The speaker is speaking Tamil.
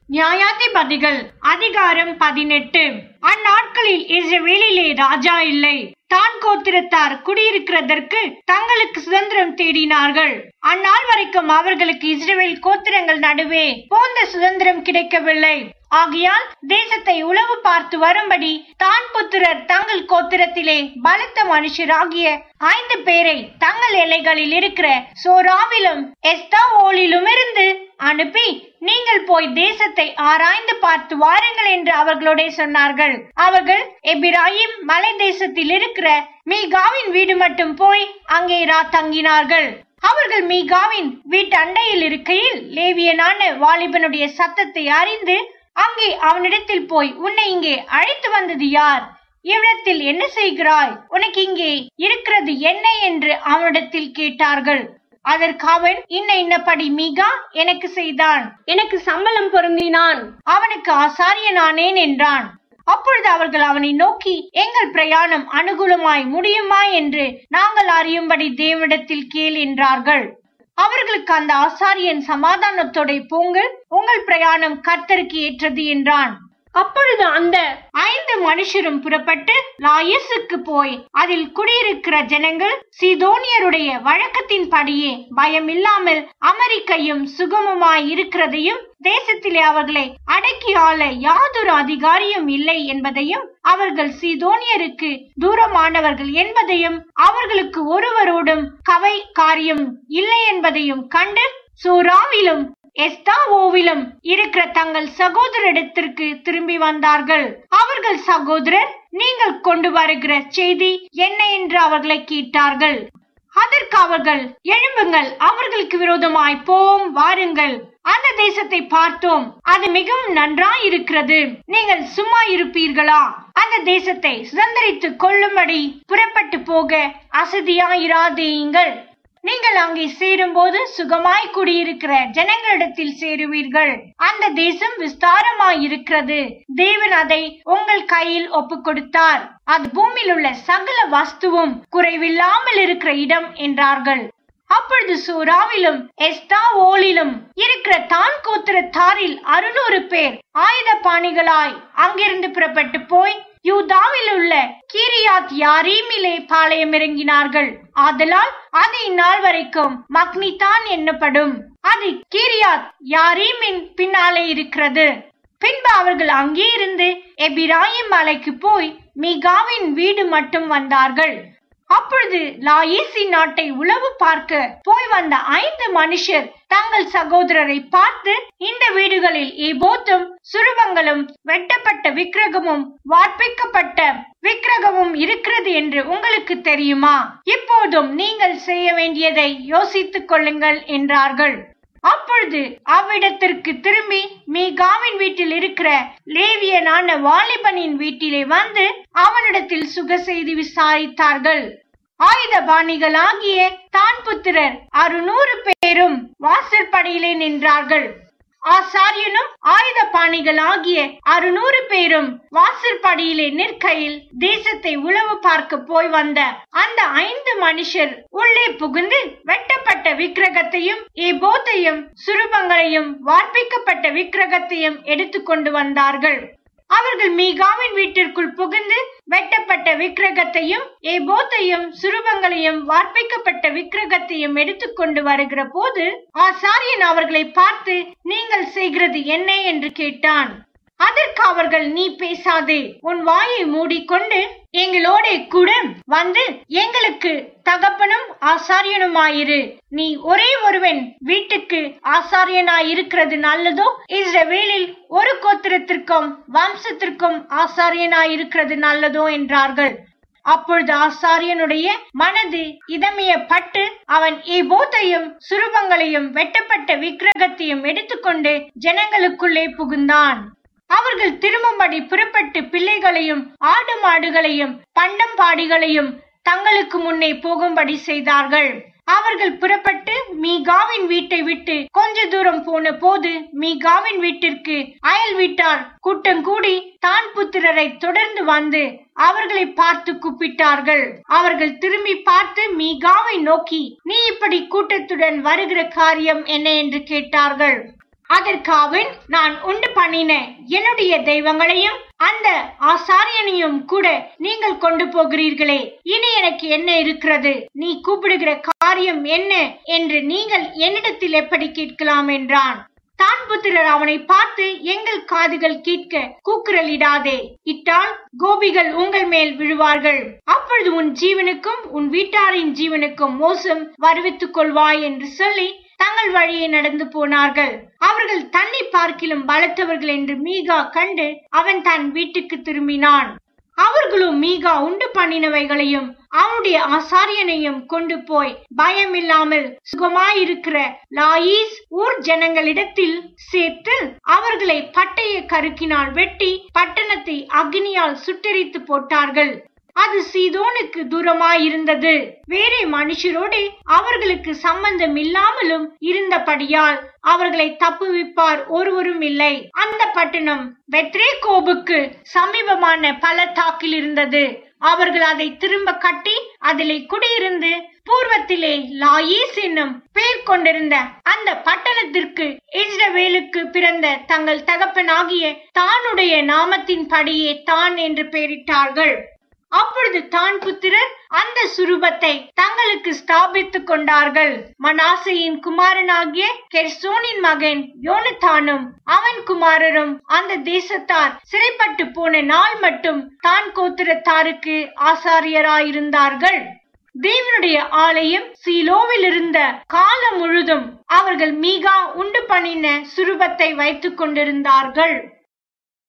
நியாயாதிபதிகள் அதிகாரம் 18. அந்நாட்களில் இஸ்ரவேலிலே ராஜா இல்லை. தான் கோத்திரத்தார் குடியிருக்கிறதற்கு தங்களுக்கு சுதந்திரம் தேடினார்கள். அந்நாள் வரைக்கும் அவர்களுக்கு இஸ்ரவேல் கோத்திரங்கள் நடுவே போந்த சுதந்திரம் கிடைக்கவில்லை. ஆகையால் தேசத்தை உளவு பார்த்து வரும்படி தான் புத்திரர் தங்கள் கோத்திரத்திலே பலத்த மனுஷராகிய 5 பேரை தங்கள் எல்லைகளில் இருக்கிற சோராவிலும் எஸ்தாவோலிலுமிருந்து அனுப்பி, நீங்கள் போய் தேசத்தை ஆராய்ந்து பார்த்து வாருங்கள் என்று அவர்களோட சொன்னார்கள். அவர்கள் எபிராயிம் மலை தேசத்தில் இருக்கிற மீகாவின் வீடு மட்டும் போய் அங்கே தங்கினார்கள். அவர்கள் மீகாவின் வீட்டு அண்டையில் இருக்கையில் லேவியனான வாலிபனுடைய சத்தத்தை அறிந்து அங்கே அவனிடத்தில் போய், உன்னை இங்கே அழைத்து வந்தது யார்? இவ்விடத்தில் என்ன செய்கிறாய்? உனக்கு இங்கே இருக்கிறது என்ன என்று அவனிடத்தில் கேட்டார்கள். அதற்கு அவன், இன்னபடி மீகா எனக்கு செய்தான், எனக்கு சம்பளம் பொருந்தினான், அவனுக்கு ஆசாரியனானேன் என்றான். அப்பொழுது அவர்கள் அவனை நோக்கி, எங்கள் பிரயாணம் அனுகூலமாய் முடியுமா என்று நாங்கள் அறியும்படி தேவனிடத்தில் கேள் என்றார்கள். அவர்களுக்கு அந்த ஆசாரியன் சமாதானத்தோட போங்கள், உங்கள் பிரயாணம் கர்த்தருக்கு ஏற்றது என்றான். அப்பொழுது அந்த 5 மனுஷரும் புறப்பட்டு லாயிசுக்கு போய் அதில் குடியிருக்கிற ஜனங்கள் சீதோனியருடைய வழக்கத்தின் படியே பயமில்லாமல் அமெரிக்கையும் சுகமுமாய் இருக்கிறதையும், தேசத்திலே அவர்களை அடக்கி ஆள யாதொரு அதிகாரியும் இல்லை என்பதையும், அவர்கள் சீதோனியருக்கு தூரமானவர்கள் என்பதையும், அவர்களுக்கு ஒருவரோடும் கவை காரியம் இல்லை என்பதையும் கண்டு சூராவிலும் எஸ்தாவோவிலும் இருக்கிற தங்கள் சகோதரிடத்திற்கு திரும்பி வந்தார்கள். அவர்கள் சகோதரர், நீங்கள் கொண்டு வருகிற செய்தி என்ன என்று அவர்களை கேட்டார்கள். அதற்கு அவர்கள், எழும்புங்கள், அவர்களுக்கு விரோதமாய் போம், வாருங்கள், அந்த தேசத்தை பார்த்தோம், அது மிகவும் நன்றாய் இருக்கிறது, நீங்கள் சும்மா இருப்பீர்களா? அந்த தேசத்தை சுதந்திரித்துக் கொள்ளும்படி புறப்பட்டு போக அசதியாயிராதேயுங்கள். நீங்கள் அங்கே சேரும் போது சுகமாய் குடியிருக்கிற ஜனங்களிடத்தில் சேருவீர்கள். அந்த தேசம் விஸ்தாரமாய் இருக்கிறது. தேவன் அதை உங்கள் கையில் ஒப்பு கொடுத்தார். அது பூமியில் உள்ள சகல வஸ்துவும் குறைவில்லாமல் இருக்கிற இடம் என்றார்கள். அப்பொழுது சூராவிலும் எஸ்தாவோலிலும் இருக்கிற தான் கோத்திரத்தாரில் 600 பேர் ஆயுத பாணிகளாய் அங்கிருந்து புறப்பட்டு போய் யூதாவில் உள்ள கீரியாத் யாரீமிலே பாளையம் இறங்கினார்கள். ஆதலால் அது இந்நாள் வரைக்கும் மக்னிதான் என்னப்படும். அது கீரியாத் யாரீமின் பின்னாலே இருக்கிறது. பின்பு அவர்கள் அங்கே இருந்து எபிராயிம் மலைக்கு போய் மீகாவின் வீடு மட்டும் வந்தார்கள். அப்பொழுது லாயிசின் நாட்டை உளவு பார்க்க போய் வந்த 5 மனுஷர் தங்கள் சகோதரரை பார்த்து, இந்த வீடுகளில் ஏபோத்தும் சுருவங்களும் வெட்டப்பட்ட விக்கிரகமும் வார்ப்பிக்கப்பட்ட விக்கிரகமும் இருக்கிறது என்று உங்களுக்கு தெரியுமா? இப்போதும் நீங்கள் செய்ய வேண்டியதை யோசித்துக் கொள்ளுங்கள் என்றார்கள். அப்பொழுது அவ்விடத்திற்கு திரும்பி மீகாவின் வீட்டில் இருக்கிற லேவியனான வாலிபனின் வீட்டிலே வந்து அவனிடத்தில் சுக செய்தி விசாரித்தார்கள். ஆயுதபாணிகளாகிய தான் புத்திரர் 600 பேரும் வாசற்படியிலே நின்றார்கள். ஆசாரியனும் ஆயுதபாணிகளாகிய 600 பேரும் வாசற்படியிலே நிற்கையில் தேசத்தை உளவு பார்க்க போய் வந்த அந்த 5 மனுஷர் உள்ளே புகுந்து வெட்டப்பட்ட விக்கிரகத்தையும் ஏபோத்தையும் சுரூபங்களையும் வார்ப்பிக்கப்பட்ட விக்கிரகத்தையும் எடுத்துக்கொண்டு வந்தார்கள். அவர்கள் மீகாவின் வீட்டிற்குள் புகுந்து வெட்டப்பட்ட விக்கிரகத்தையும் ஏபோத்தையும் சுரூபங்களையும் வார்ப்பிக்கப்பட்ட விக்கிரகத்தையும் எடுத்துக்கொண்டு வருகிற போது ஆசாரியன் அவர்களை பார்த்து, நீங்கள் செய்கிறது என்ன என்று கேட்டான். அதற்கு அவர்கள், நீ பேசாதே, உன் வாயை மூடிக்கொண்டு எங்களோட கூட வந்து எங்களுக்கு தகப்பனும் ஆசாரியனுமாயிரு. நீ ஒரே ஒருவன் வீட்டுக்கு ஆசாரியனாயிருக்கிறது நல்லதோ, இஸ்ரவேலில் ஒரு கோத்திரத்திற்கும் வம்சத்திற்கும் ஆசாரியனாயிருக்கிறது நல்லதோ என்றார்கள். அப்பொழுது ஆசாரியனுடைய மனது இதமியப்பட்டு அவன் ஏபோத்தையும் சுரூபங்களையும் வெட்டப்பட்ட விக்கிரகத்தையும் எடுத்துக்கொண்டு ஜனங்களுக்குள்ளே புகுந்தான். அவர்கள் திரும்பும்படி புறப்பட்டு பிள்ளைகளையும் ஆடு மாடுகளையும் பண்டம் பாடிகளையும் தங்களுக்கு முன்னே போகும்படி செய்தார்கள். அவர்கள் புறப்பட்டு மீகாவின் வீட்டை விட்டு கொஞ்ச தூரம் போன போது மீகாவின் வீட்டிற்கு அயல் வீட்டார் கூட்டம் கூடி தான் புத்திரரை தொடர்ந்து வந்து அவர்களை பார்த்து கூப்பிட்டார்கள். அவர்கள் திரும்பி பார்த்து மீகாவை நோக்கி, நீ இப்படி கூட்டத்துடன் வருகிற காரியம் என்ன என்று கேட்டார்கள். அதற்கு அவன், நான் உண்டு பண்ணின என்னுடைய தெய்வங்களையும் அந்த ஆசாரியனையும் கூட நீங்கள் கொண்டு போகிறீர்களே, இனி எனக்கு என்ன இருக்கிறது? நீ கூப்பிடுகிற காரியம் என்ன என்று நீங்கள் என்னிடத்தில் எப்படி கேட்கலாம் என்றான். தான் புத்திரர் அவனை பார்த்து, எங்கள் காதுகள் கேட்க கூக்குரலிடாதே, இட்டால் கோபிகள் உங்கள் மேல் விழுவார்கள். அப்பொழுது உன் ஜீவனுக்கும் உன் வீட்டாரின் ஜீவனுக்கும் மோசம் வருவித்துக் கொள்வாய் என்று சொல்லி தங்கள் வழியை நடந்து போனார்கள். அவர்கள் தன்னை பார்க்கிலும் பலத்தவர்கள் என்று மீகா கண்டு அவன் தன் வீட்டுக்கு திரும்பினான். அவர்களும் மீகா உண்டு பண்ணினவைகளையும் அவனுடைய ஆசாரியனையும் கொண்டு போய் பயமில்லாமல் சுகமாயிருக்கிற லாயீஸ் ஊர் ஜனங்களிடத்தில் சேர்த்து அவர்களை பட்டய கருக்கினால் வெட்டி பட்டணத்தை அக்னியால் சுட்டெரித்து போட்டார்கள். அது சீதோனுக்கு தூரமாயிருந்தது. வேறே மனுஷரோடு அவர்களுக்கு சம்பந்தம் இல்லாமலும் இருந்தபடியால் அவர்களை தப்புவிப்பார் ஒருவரும் இல்லை. அந்த பட்டணம் பெத்ரேகோபுக்கு சமீபமான பள்ளத்தாக்கில் இருந்தது. அவர்கள் அதை திரும்ப கட்டி அதிலே குடியிருந்து பூர்வத்திலே லாயீஸ் என்னும் பெயர் கொண்டிருந்த அந்த பட்டணத்திற்கு இஸ்ரவேலுக்கு பிறந்த தங்கள் தகப்பனாகிய தானுடைய நாமத்தின் படியே தான் என்று பெயரிட்டார்கள். அப்பொழுது தான் புத்திரர் அந்த சுரூபத்தை தங்களுக்கு ஸ்தாபித்துக் கொண்டார்கள். மனாசையின் குமாரனாகிய கெர்சோனின் மகன் யோனத்தானும் அவன் குமாரரும் அந்த தேசத்தார் சிறைப்பட்டு போன நாள் மட்டும் தான் கோத்திரத்தாருக்கு ஆசாரியராயிருந்தார்கள். தேவனுடைய ஆலயம் சீலோவில் இருந்த காலம் முழுதும் அவர்கள் மீகா உண்டு பண்ணின சுரூபத்தை வைத்துக் கொண்டிருந்தார்கள்.